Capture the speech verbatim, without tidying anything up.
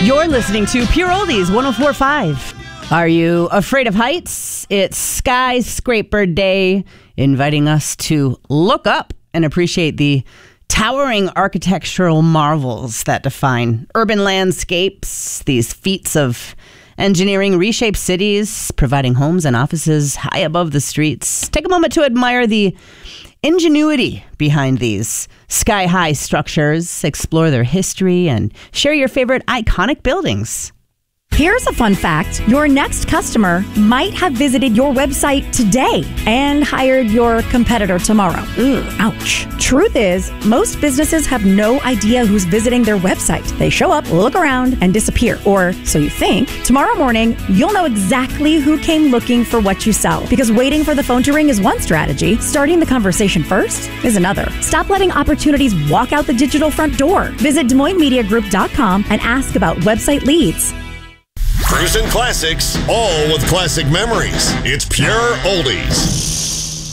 You're listening to Pure Oldies one oh four point five. Are you afraid of heights? It's Skyscraper Day, inviting us to look up and appreciate the towering architectural marvels that define urban landscapes, these feats of engineering reshape cities, providing homes and offices high above the streets. Take a moment to admire the ingenuity behind these sky-high structures, explore their history, and share your favorite iconic buildings. Here's a fun fact. Your next customer might have visited your website today and hired your competitor tomorrow. Ugh, ouch. Truth is, most businesses have no idea who's visiting their website. They show up, look around, and disappear. Or so you think. Tomorrow morning, you'll know exactly who came looking for what you sell. Because waiting for the phone to ring is one strategy. Starting the conversation first is another. Stop letting opportunities walk out the digital front door. Visit Des Moines Media Group dot com and ask about website leads. Cruising Classics, all with classic memories. It's Pure Oldies.